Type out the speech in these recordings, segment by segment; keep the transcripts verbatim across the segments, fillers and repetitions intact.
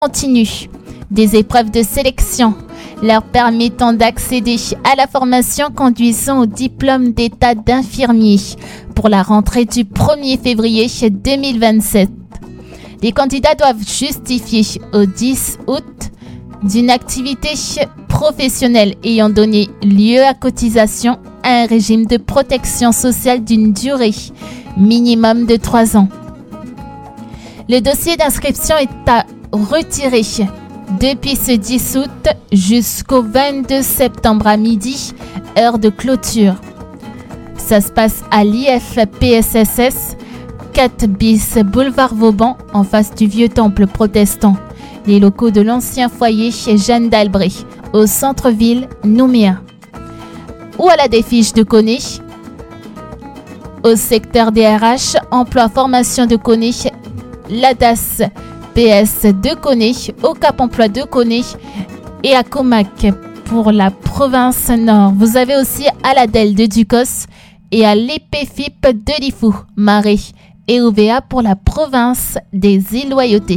continue des épreuves de sélection leur permettant d'accéder à la formation conduisant au diplôme d'état d'infirmier pour la rentrée du premier février deux mille vingt-sept. Les candidats doivent justifier au dix août d'une activité professionnelle ayant donné lieu à cotisation à un régime de protection sociale d'une durée minimum de trois ans. Le dossier d'inscription est à retirer depuis ce dix août jusqu'au vingt-deux septembre à midi, heure de clôture. Ça se passe à l'I F P S S S, quatre bis boulevard Vauban, en face du vieux temple protestant. Les locaux de l'ancien foyer chez Jeanne d'Albret, au centre-ville Nouméa. Ou à la défiche de Coné, au secteur D R H, emploi formation de Coné, l'A D A S P S de Coné, au Cap Emploi de Coné et à Comac pour la province Nord. Vous avez aussi à la D E L de Ducos et à l'E P F I P de Lifou, Marais et O V A pour la province des Îles-Loyauté.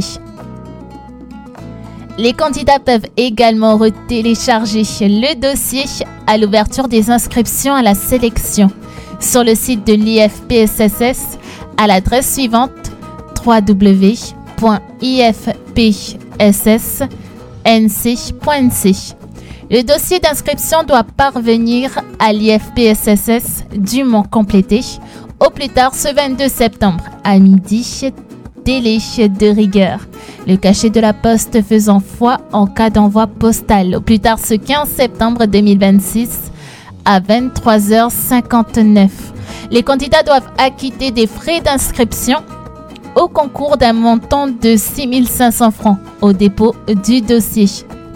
Les candidats peuvent également retélécharger le dossier à l'ouverture des inscriptions à la sélection sur le site de l'I F P S S S à l'adresse suivante w w w point i f p s s n c point n c. Le dossier d'inscription doit parvenir à l'I F P S S S dûment complété au plus tard ce vingt-deux septembre à midi, délai de rigueur. Le cachet de la poste faisant foi en cas d'envoi postal au plus tard ce quinze septembre deux mille vingt-six à vingt-trois heures cinquante-neuf. Les candidats doivent acquitter des frais d'inscription au concours d'un montant de six mille cinq cents francs au dépôt du dossier.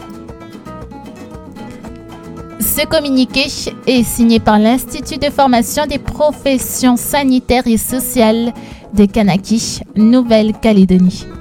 Ce communiqué est signé par l'Institut de formation des professions sanitaires et sociales de Kanaki, Nouvelle-Calédonie.